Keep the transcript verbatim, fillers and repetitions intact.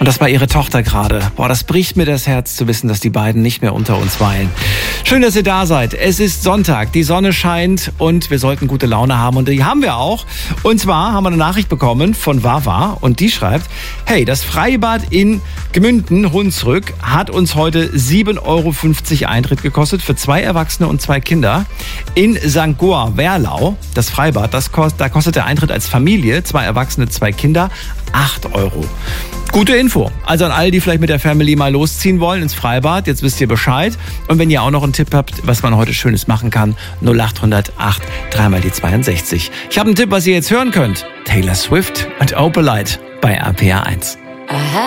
das war ihre Tochter gerade. Boah, das bricht mir das Herz zu wissen, dass die beiden nicht mehr unter uns weilen. Schön, dass ihr da seid. Es ist Sonntag, die Sonne scheint und wir sollten gute Laune haben. Und die haben wir auch. Und zwar haben wir eine Nachricht bekommen von Wawa und die schreibt, hey, das Freibad in Gmünden, Hunsrück, hat uns heute sieben Euro fünfzig Eintritt gekostet für zwei Erwachsene und zwei Kinder. In Sankt Goar-Werlau, das Freibad, das kost, da kostet der Eintritt als Familie, zwei Erwachsene, zwei Kinder, acht Euro. Gute Info. Also an alle, die vielleicht mit der Family mal losziehen wollen ins Freibad, jetzt wisst ihr Bescheid. Und wenn ihr auch noch einen Tipp habt, was man heute Schönes machen kann, null acht null null acht, drei mal die zweiundsechzig. Ich habe einen Tipp, was ihr jetzt hören könnt. Taylor Swift und Opalite bei R P R eins.